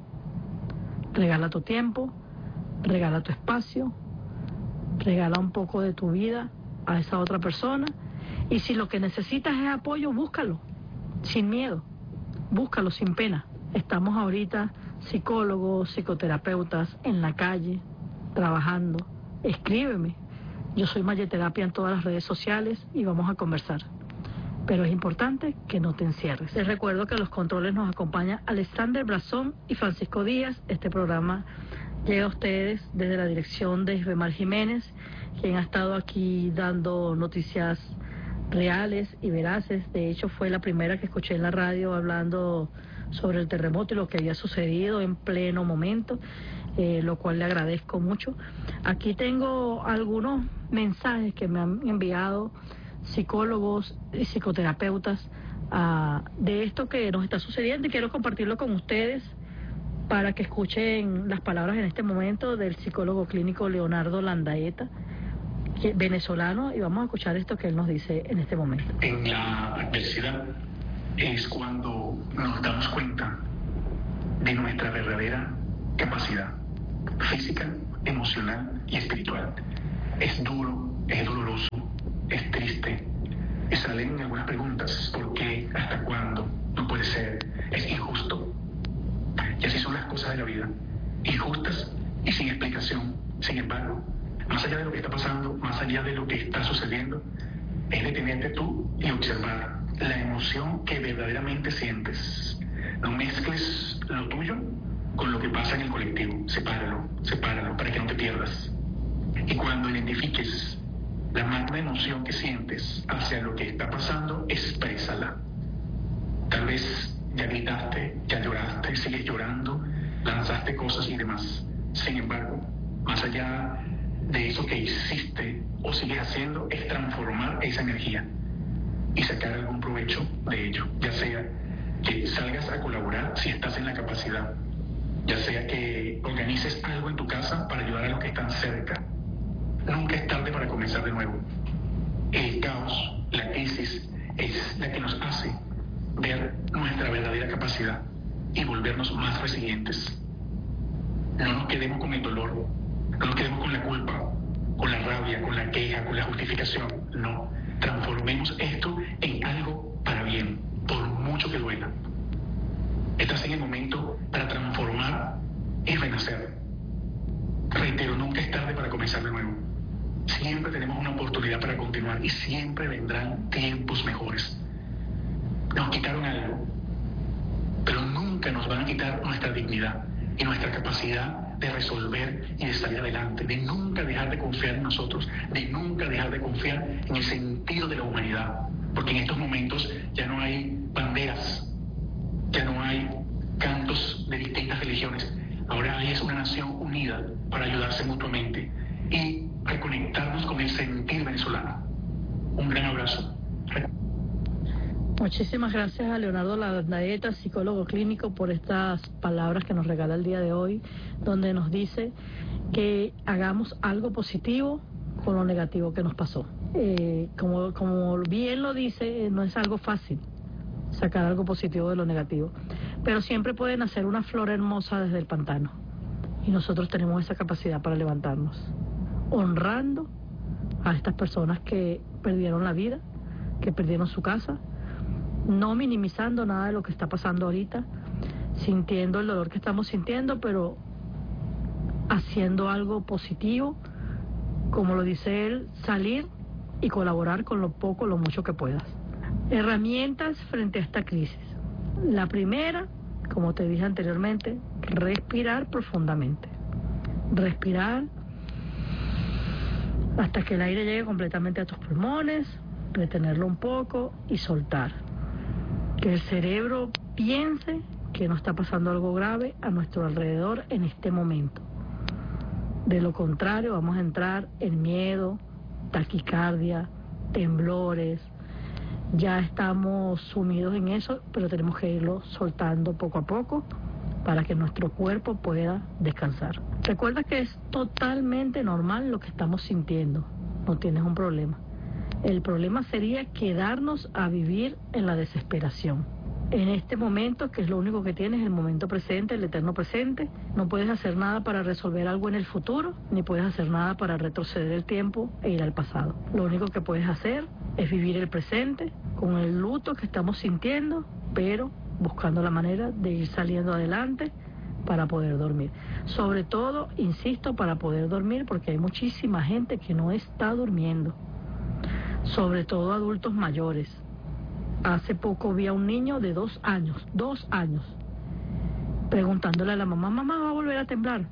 Regala tu tiempo, regala tu espacio, regala un poco de tu vida a esa otra persona Y si lo que necesitas es apoyo, búscalo, sin miedo, búscalo sin pena. Estamos ahorita psicólogos, psicoterapeutas en la calle, trabajando. Escríbeme. Yo soy Mayeterapia en todas las redes sociales y vamos a conversar. Pero es importante que no te encierres. Les recuerdo que a los controles nos acompaña Alexander Brazón y Francisco Díaz. Este programa llega a ustedes desde la dirección de Isbemar Jiménez, quien ha estado aquí dando noticias reales y veraces. De hecho, fue la primera que escuché en la radio hablando sobre el terremoto y lo que había sucedido en pleno momento, eh, lo cual le agradezco mucho. Aquí tengo algunos mensajes que me han enviado psicólogos y psicoterapeutas uh, de esto que nos está sucediendo, y quiero compartirlo con ustedes para que escuchen las palabras en este momento del psicólogo clínico Leonardo Landaeta, que, venezolano, y vamos a escuchar esto que él nos dice en este momento. En la adversidad es cuando nos damos cuenta de nuestra verdadera capacidad física, emocional y espiritual. Es duro, es doloroso, es triste, y salen algunas preguntas: ¿por qué? ¿Hasta cuándo? No puede ser, es injusto. Y así son las cosas de la vida, injustas y sin explicación. Sin embargo, más allá de lo que está pasando, más allá de lo que está sucediendo, es detenerte tú y observar la emoción que verdaderamente sientes. No mezcles lo tuyo con lo que pasa en el colectivo. Sepáralo, sepáralo para que no te pierdas. Y cuando identifiques la magna emoción que sientes hacia lo que está pasando, exprésala. Tal vez ya gritaste, ya lloraste, sigues llorando, lanzaste cosas y demás. Sin embargo, más allá de eso que hiciste o sigues haciendo, es transformar esa energía y sacar algún provecho de ello, ya sea que salgas a colaborar si estás en la capacidad, ya sea que organices algo en tu casa para ayudar a los que están cerca. Nunca es tarde para comenzar de nuevo. El caos, la crisis, es la que nos hace ver nuestra verdadera capacidad y volvernos más resilientes. No nos quedemos con el dolor, no nos quedemos con la culpa, con la rabia, con la queja, con la justificación. No, transformemos esto en algo para bien, por mucho que duela. Estás en el momento para transformar y renacer. Reitero, nunca es tarde para comenzar de nuevo. Siempre tenemos una oportunidad para continuar y siempre vendrán tiempos mejores. Nos quitaron algo, pero nunca nos van a quitar nuestra dignidad y nuestra capacidad de resolver y de salir adelante, de nunca dejar de confiar en nosotros, de nunca dejar de confiar en el sentido de la humanidad, porque en estos momentos ya no hay banderas, ya no hay cantos de distintas religiones. Ahora hay es una nación unida para ayudarse mutuamente y reconectarnos con el sentir venezolano. Un gran abrazo. Muchísimas gracias a Leonardo Landaeta, psicólogo clínico, por estas palabras que nos regala el día de hoy, donde nos dice que hagamos algo positivo con lo negativo que nos pasó. Eh, como, como bien lo dice, no es algo fácil sacar algo positivo de lo negativo, pero siempre pueden hacer una flor hermosa desde el pantano, y nosotros tenemos esa capacidad para levantarnos, honrando a estas personas que perdieron la vida, que perdieron su casa, no minimizando nada de lo que está pasando ahorita, sintiendo el dolor que estamos sintiendo, pero haciendo algo positivo, como lo dice él, salir y colaborar con lo poco, lo mucho que puedas. Herramientas frente a esta crisis. La primera, como te dije anteriormente, respirar profundamente. Respirar hasta que el aire llegue completamente a tus pulmones, retenerlo un poco y soltar. Que el cerebro piense que no está pasando algo grave a nuestro alrededor en este momento. De lo contrario, vamos a entrar en miedo, taquicardia, temblores. Ya estamos sumidos en eso, pero tenemos que irlo soltando poco a poco para que nuestro cuerpo pueda descansar. Recuerda que es totalmente normal lo que estamos sintiendo, no tienes un problema. El problema sería quedarnos a vivir en la desesperación. En este momento, que es lo único que tienes, el momento presente, el eterno presente, no puedes hacer nada para resolver algo en el futuro, ni puedes hacer nada para retroceder el tiempo e ir al pasado. Lo único que puedes hacer es vivir el presente con el luto que estamos sintiendo, pero buscando la manera de ir saliendo adelante para poder dormir. Sobre todo, insisto, para poder dormir, porque hay muchísima gente que no está durmiendo, sobre todo adultos mayores. Hace poco vi a un niño de dos años, dos años, preguntándole a la mamá, mamá, ¿va a volver a temblar?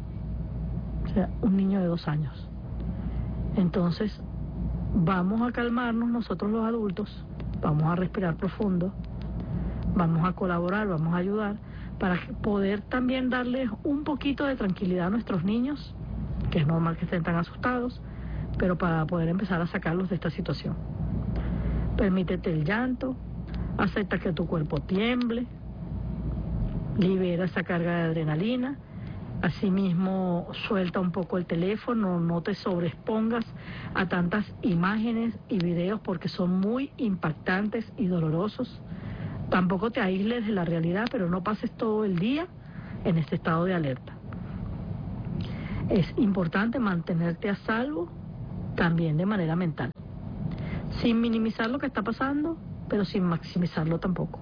O sea, un niño de dos años. Entonces, vamos a calmarnos nosotros los adultos, vamos a respirar profundo, vamos a colaborar, vamos a ayudar, para poder también darles un poquito de tranquilidad a nuestros niños, que es normal que estén tan asustados, pero para poder empezar a sacarlos de esta situación. Permítete el llanto, acepta que tu cuerpo tiemble, libera esa carga de adrenalina, asimismo suelta un poco el teléfono, no te sobreexpongas a tantas imágenes y videos porque son muy impactantes y dolorosos. Tampoco te aísles de la realidad, pero no pases todo el día en este estado de alerta. Es importante mantenerte a salvo también de manera mental, sin minimizar lo que está pasando, pero sin maximizarlo tampoco.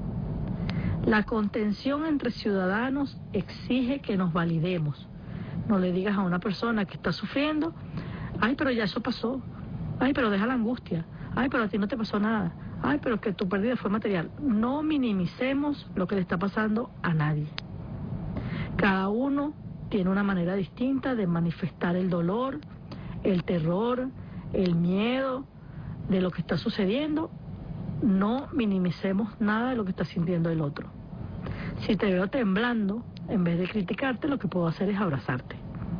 La contención entre ciudadanos exige que nos validemos. No le digas a una persona que está sufriendo, ay, pero ya eso pasó, ay, pero deja la angustia, ay, pero a ti no te pasó nada, ay, pero que tu pérdida fue material. No minimicemos lo que le está pasando a nadie. Cada uno tiene una manera distinta de manifestar el dolor, el terror, el miedo de lo que está sucediendo. No minimicemos nada de lo que está sintiendo el otro. Si te veo temblando, en vez de criticarte, lo que puedo hacer es abrazarte.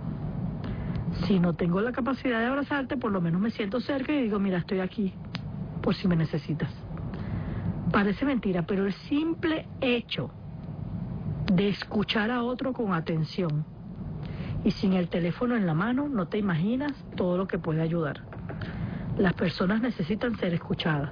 Si no tengo la capacidad de abrazarte, por lo menos me siento cerca y digo, mira, estoy aquí, por si me necesitas. Parece mentira, pero el simple hecho de escuchar a otro con atención y sin el teléfono en la mano, no te imaginas todo lo que puede ayudar. Las personas necesitan ser escuchadas.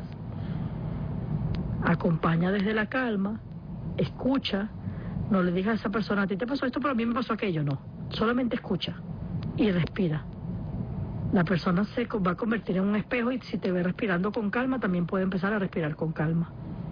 Acompaña desde la calma, escucha, no le digas a esa persona, a ti te pasó esto, pero a mí me pasó aquello, no. Solamente escucha y respira. La persona se va a convertir en un espejo y si te ve respirando con calma, también puede empezar a respirar con calma.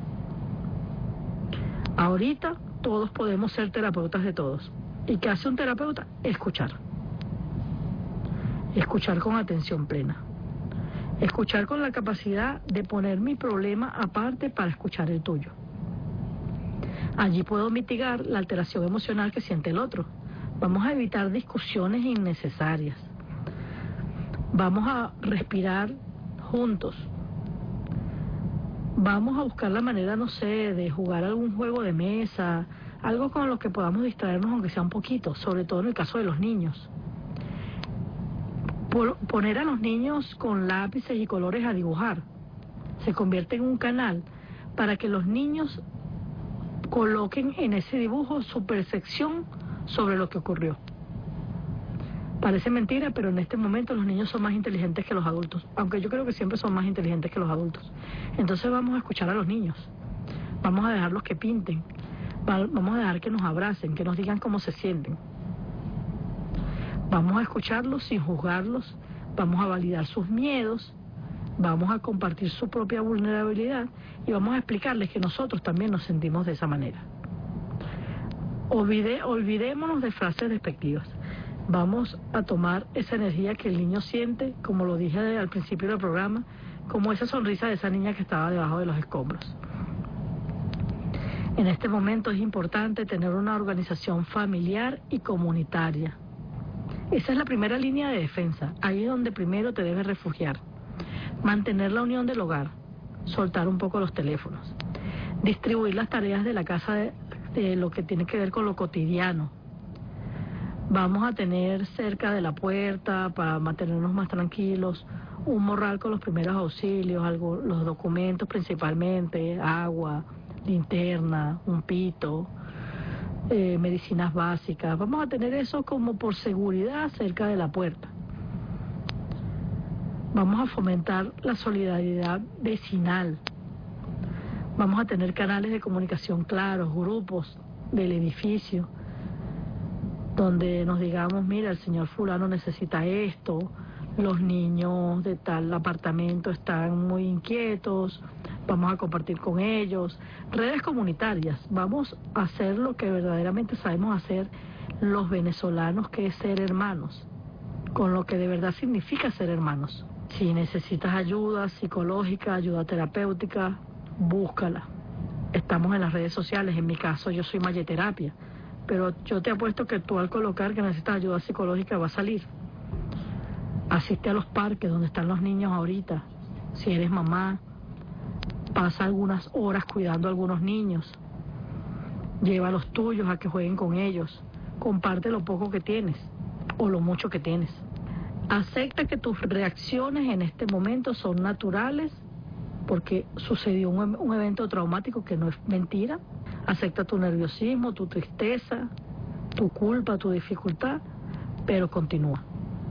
Ahorita todos podemos ser terapeutas de todos. ¿Y qué hace un terapeuta? Escuchar. Escuchar con atención plena. Escuchar con la capacidad de poner mi problema aparte para escuchar el tuyo. Allí puedo mitigar la alteración emocional que siente el otro. Vamos a evitar discusiones innecesarias. Vamos a respirar juntos. Vamos a buscar la manera, no sé, de jugar algún juego de mesa, algo con lo que podamos distraernos aunque sea un poquito, sobre todo en el caso de los niños. Por, poner a los niños con lápices y colores a dibujar. Se convierte en un canal para que los niños coloquen en ese dibujo su percepción sobre lo que ocurrió. Parece mentira, pero en este momento los niños son más inteligentes que los adultos, aunque yo creo que siempre son más inteligentes que los adultos. Entonces vamos a escuchar a los niños, vamos a dejarlos que pinten, vamos a dejar que nos abracen, que nos digan cómo se sienten. Vamos a escucharlos sin juzgarlos, vamos a validar sus miedos, vamos a compartir su propia vulnerabilidad y vamos a explicarles que nosotros también nos sentimos de esa manera. Olvide, olvidémonos de frases despectivas. Vamos a tomar esa energía que el niño siente, como lo dije al principio del programa, como esa sonrisa de esa niña que estaba debajo de los escombros. En este momento es importante tener una organización familiar y comunitaria. Esa es la primera línea de defensa, ahí es donde primero te debes refugiar. Mantener la unión del hogar, soltar un poco los teléfonos, distribuir las tareas de la casa de, de lo que tiene que ver con lo cotidiano. Vamos a tener cerca de la puerta, para mantenernos más tranquilos, un morral con los primeros auxilios, algo, los documentos principalmente, agua, linterna, un pito, eh, medicinas básicas. Vamos a tener eso como por seguridad cerca de la puerta. Vamos a fomentar la solidaridad vecinal. Vamos a tener canales de comunicación claros, grupos del edificio, donde nos digamos, mira, el señor fulano necesita esto, los niños de tal apartamento están muy inquietos, vamos a compartir con ellos. Redes comunitarias, vamos a hacer lo que verdaderamente sabemos hacer los venezolanos, que es ser hermanos, con lo que de verdad significa ser hermanos. Si necesitas ayuda psicológica, ayuda terapéutica, búscala. Estamos en las redes sociales, en mi caso yo soy Mayeterapia, pero yo te apuesto que tú al colocar que necesitas ayuda psicológica va a salir. Asiste a los parques donde están los niños ahorita. Si eres mamá, pasa algunas horas cuidando a algunos niños. Lleva a los tuyos a que jueguen con ellos. Comparte lo poco que tienes o lo mucho que tienes. Acepta que tus reacciones en este momento son naturales porque sucedió un, un evento traumático que no es mentira. Acepta tu nerviosismo, tu tristeza, tu culpa, tu dificultad, pero continúa.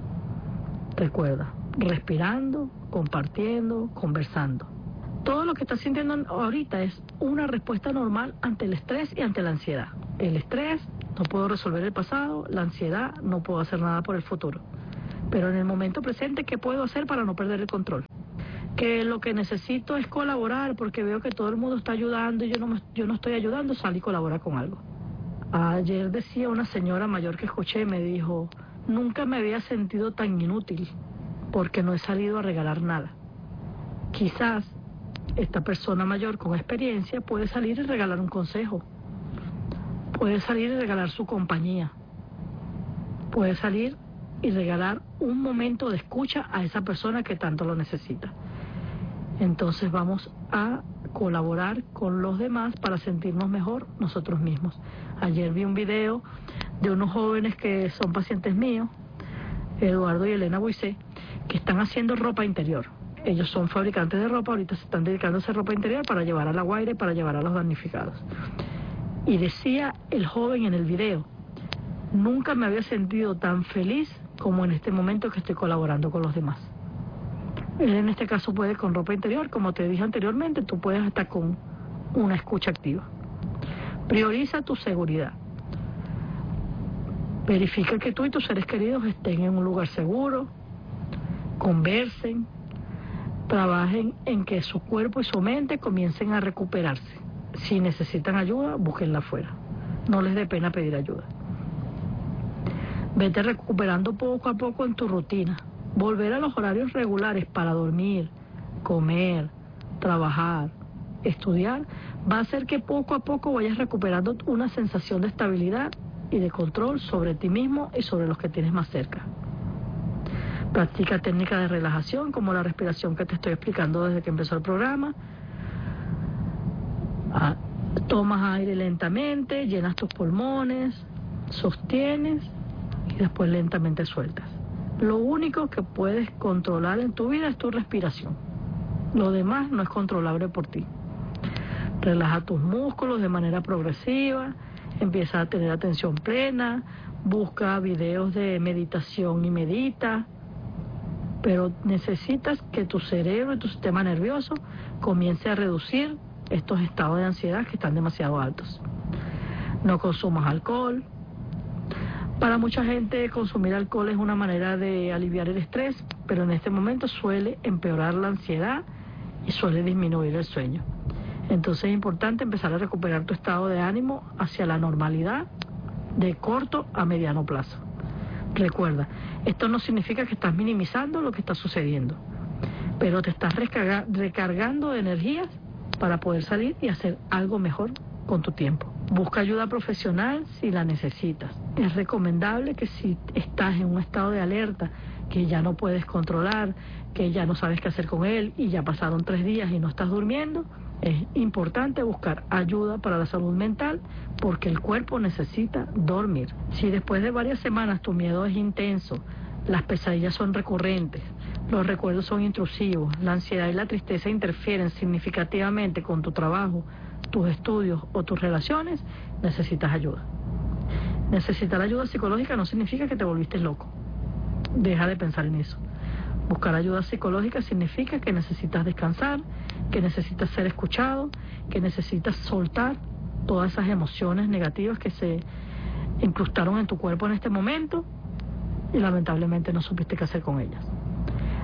Recuerda, respirando, compartiendo, conversando. Todo lo que estás sintiendo ahorita es una respuesta normal ante el estrés y ante la ansiedad. El estrés, no puedo resolver el pasado; la ansiedad, no puedo hacer nada por el futuro. Pero en el momento presente, ¿qué puedo hacer para no perder el control? Que lo que necesito es colaborar porque veo que todo el mundo está ayudando y yo no, me, yo no estoy ayudando, sal y colabora con algo. Ayer decía una señora mayor que escuché, me dijo, nunca me había sentido tan inútil porque no he salido a regalar nada. Quizás esta persona mayor con experiencia puede salir y regalar un consejo, puede salir y regalar su compañía, puede salir y regalar un momento de escucha a esa persona que tanto lo necesita. Entonces vamos a colaborar con los demás para sentirnos mejor nosotros mismos. Ayer vi un video de unos jóvenes que son pacientes míos, Eduardo y Elena Buisé, que están haciendo ropa interior. Ellos son fabricantes de ropa, ahorita se están dedicando a hacer ropa interior para llevar a La Guaira y para llevar a los damnificados. Y decía el joven en el video, nunca me había sentido tan feliz como en este momento que estoy colaborando con los demás. Él en este caso puede con ropa interior, como te dije anteriormente, tú puedes estar con una escucha activa. Prioriza tu seguridad. Verifica que tú y tus seres queridos estén en un lugar seguro, conversen, trabajen en que su cuerpo y su mente comiencen a recuperarse. Si necesitan ayuda, búsquenla afuera. No les dé pena pedir ayuda. Vete recuperando poco a poco en tu rutina. Volver a los horarios regulares para dormir, comer, trabajar, estudiar, va a hacer que poco a poco vayas recuperando una sensación de estabilidad y de control sobre ti mismo y sobre los que tienes más cerca. Practica técnicas de relajación como la respiración que te estoy explicando desde que empezó el programa. Ah, tomas aire lentamente, llenas tus pulmones, sostienes y después lentamente sueltas. Lo único que puedes controlar en tu vida es tu respiración. Lo demás no es controlable por ti. Relaja tus músculos de manera progresiva, empieza a tener atención plena, busca videos de meditación y medita, pero necesitas que tu cerebro y tu sistema nervioso comience a reducir estos estados de ansiedad que están demasiado altos. No consumas alcohol. Para mucha gente consumir alcohol es una manera de aliviar el estrés, pero en este momento suele empeorar la ansiedad y suele disminuir el sueño. Entonces es importante empezar a recuperar tu estado de ánimo hacia la normalidad de corto a mediano plazo. Recuerda, esto no significa que estás minimizando lo que está sucediendo, pero te estás recarga- recargando de energías para poder salir y hacer algo mejor con tu tiempo. Busca ayuda profesional si la necesitas. Es recomendable que si estás en un estado de alerta que ya no puedes controlar, que ya no sabes qué hacer con él y ya pasaron tres días y no estás durmiendo, es importante buscar ayuda para la salud mental porque el cuerpo necesita dormir. Si después de varias semanas tu miedo es intenso, las pesadillas son recurrentes, los recuerdos son intrusivos, la ansiedad y la tristeza interfieren significativamente con tu trabajo, tus estudios o tus relaciones, necesitas ayuda. Necesitar ayuda psicológica no significa que te volviste loco. Deja de pensar en eso. Buscar ayuda psicológica significa que necesitas descansar, que necesitas ser escuchado, que necesitas soltar todas esas emociones negativas que se incrustaron en tu cuerpo en este momento y lamentablemente no supiste qué hacer con ellas.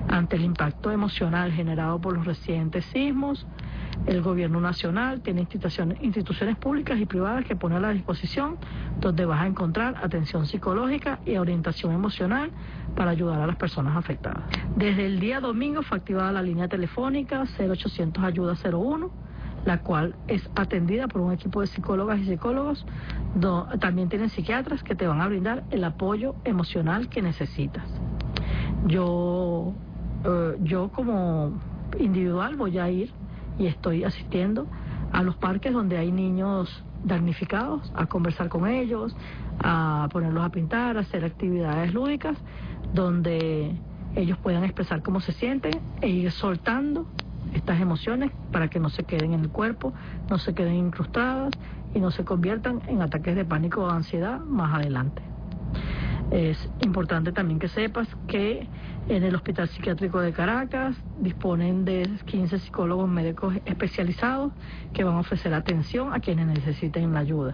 Ante el impacto emocional generado por los recientes sismos, el gobierno nacional tiene instituciones, instituciones públicas y privadas que pone a la disposición, donde vas a encontrar atención psicológica y orientación emocional para ayudar a las personas afectadas. Desde el día domingo fue activada la línea telefónica cero ochocientos ayuda cero uno, la cual es atendida por un equipo de psicólogas y psicólogos. Do, también tienen psiquiatras que te van a brindar el apoyo emocional que necesitas. Yo, eh, yo como individual voy a ir y estoy asistiendo a los parques donde hay niños damnificados, a conversar con ellos, a ponerlos a pintar, a hacer actividades lúdicas donde ellos puedan expresar cómo se sienten e ir soltando estas emociones para que no se queden en el cuerpo, no se queden incrustadas y no se conviertan en ataques de pánico o ansiedad más adelante. Es importante también que sepas que en el Hospital Psiquiátrico de Caracas disponen de quince psicólogos médicos especializados que van a ofrecer atención a quienes necesiten la ayuda.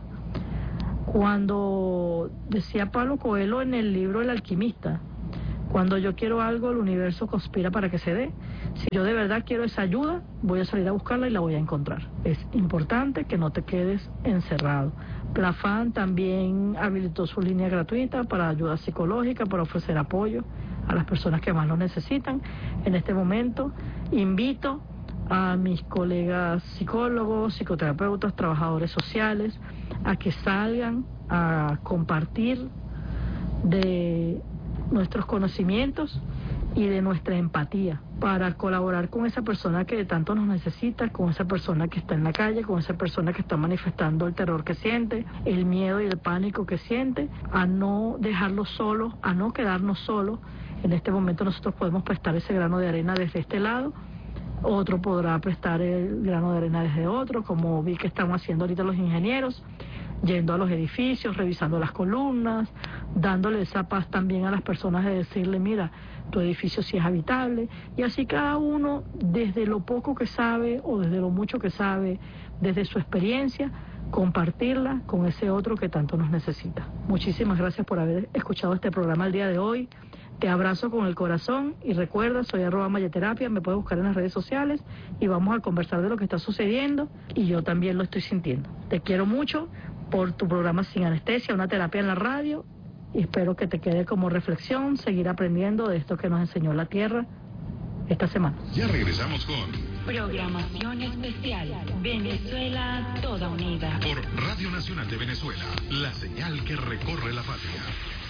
Cuando decía Paulo Coelho en el libro El Alquimista, cuando yo quiero algo, el universo conspira para que se dé. Si yo de verdad quiero esa ayuda, voy a salir a buscarla y la voy a encontrar. Es importante que no te quedes encerrado. Plafan también habilitó su línea gratuita para ayuda psicológica, para ofrecer apoyo a las personas que más lo necesitan. En este momento invito a mis colegas psicólogos, psicoterapeutas, trabajadores sociales, a que salgan a compartir de nuestros conocimientos y de nuestra empatía para colaborar con esa persona que tanto nos necesita, con esa persona que está en la calle, con esa persona que está manifestando el terror que siente, el miedo y el pánico que siente, a no dejarlo solo, a no quedarnos solos. En este momento nosotros podemos prestar ese grano de arena desde este lado, otro podrá prestar el grano de arena desde otro, como vi que están haciendo ahorita los ingenieros, yendo a los edificios, revisando las columnas, dándole esa paz también a las personas de decirle, mira, tu edificio sí es habitable, y así cada uno, desde lo poco que sabe o desde lo mucho que sabe, desde su experiencia, compartirla con ese otro que tanto nos necesita. Muchísimas gracias por haber escuchado este programa el día de hoy. Te abrazo con el corazón y recuerda, soy arroba mayaterapia, me puedes buscar en las redes sociales y vamos a conversar de lo que está sucediendo y yo también lo estoy sintiendo. Te quiero mucho por tu programa Sin Anestesia, una terapia en la radio, y espero que te quede como reflexión seguir aprendiendo de esto que nos enseñó la Tierra esta semana. Ya regresamos con Programación especial Venezuela Toda Unida por Radio Nacional de Venezuela, la señal que recorre la patria.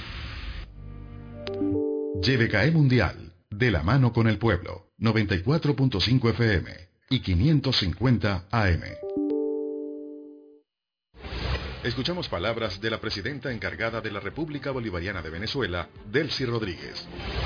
Y V K E Mundial, de la mano con el pueblo, noventa y cuatro punto cinco F M y quinientos cincuenta A M. Escuchamos palabras de la presidenta encargada de la República Bolivariana de Venezuela, Delcy Rodríguez.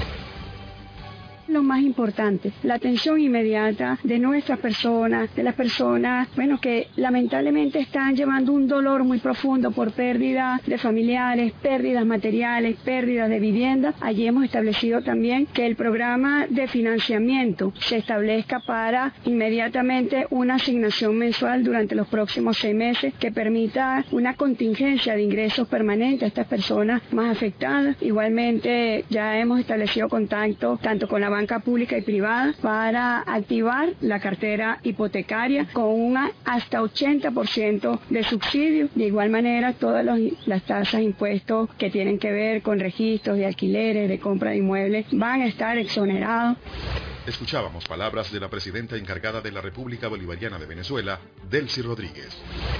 Lo más importante, la atención inmediata de nuestras personas, de las personas, bueno, que lamentablemente están llevando un dolor muy profundo por pérdida de familiares, pérdidas materiales, pérdidas de vivienda. Allí hemos establecido también que el programa de financiamiento se establezca para inmediatamente una asignación mensual durante los próximos seis meses que permita una contingencia de ingresos permanentes a estas personas más afectadas. Igualmente ya hemos establecido contacto tanto con la banca pública y privada para activar la cartera hipotecaria con un hasta ochenta por ciento de subsidio. De igual manera, todas los, las tasas de impuestos que tienen que ver con registros de alquileres, de compra de inmuebles, van a estar exonerados. Escuchábamos palabras de la presidenta encargada de la República Bolivariana de Venezuela, Delcy Rodríguez.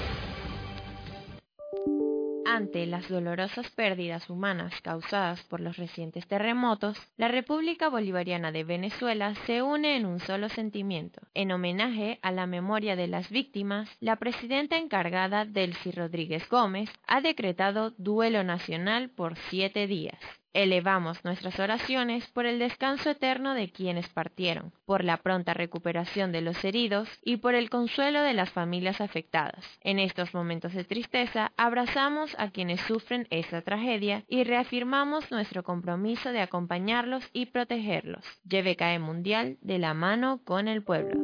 Ante las dolorosas pérdidas humanas causadas por los recientes terremotos, la República Bolivariana de Venezuela se une en un solo sentimiento. En homenaje a la memoria de las víctimas, la presidenta encargada, Delcy Rodríguez Gómez, ha decretado duelo nacional por siete días. Elevamos nuestras oraciones por el descanso eterno de quienes partieron, por la pronta recuperación de los heridos y por el consuelo de las familias afectadas. En estos momentos de tristeza, abrazamos a quienes sufren esta tragedia y reafirmamos nuestro compromiso de acompañarlos y protegerlos. Y V K E Mundial, de la mano con el pueblo.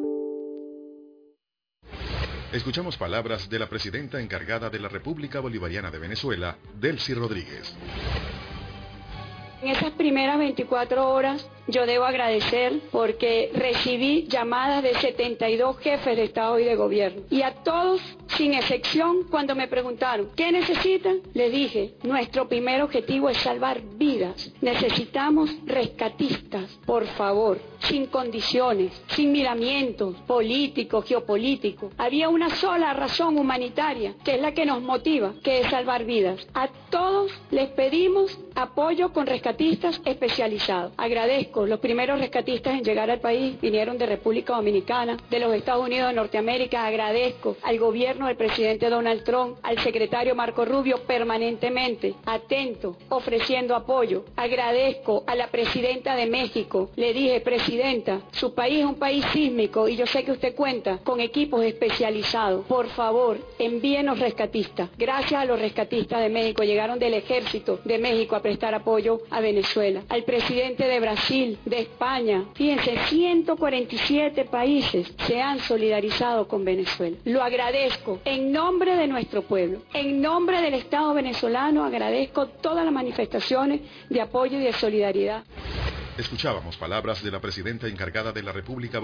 Escuchamos palabras de la presidenta encargada de la República Bolivariana de Venezuela, Delcy Rodríguez. En esas primeras veinticuatro horas yo debo agradecer porque recibí llamadas de setenta y dos jefes de Estado y de Gobierno. Y a todos, sin excepción, cuando me preguntaron, ¿qué necesitan? Les dije, nuestro primer objetivo es salvar vidas. Necesitamos rescatistas, por favor, sin condiciones, sin miramientos políticos, geopolíticos. Había una sola razón humanitaria, que es la que nos motiva, que es salvar vidas. A todos les pedimos apoyo con rescatistas especializados. Agradezco. Los primeros rescatistas en llegar al país vinieron de República Dominicana, de los Estados Unidos de Norteamérica. Agradezco al gobierno del presidente Donald Trump, al secretario Marco Rubio, permanentemente atento, ofreciendo apoyo. Agradezco a la presidenta de México. Le dije, presidenta, su país es un país sísmico y yo sé que usted cuenta con equipos especializados. Por favor, envíenos rescatistas. Gracias a los rescatistas de México, llegaron del ejército de México a prestar apoyo a Venezuela. Al presidente de Brasil, de España, fíjense, ciento cuarenta y siete países se han solidarizado con Venezuela. Lo agradezco en nombre de nuestro pueblo, en nombre del Estado venezolano. Agradezco todas las manifestaciones de apoyo y de solidaridad. Escuchábamos palabras de la presidenta encargada de la República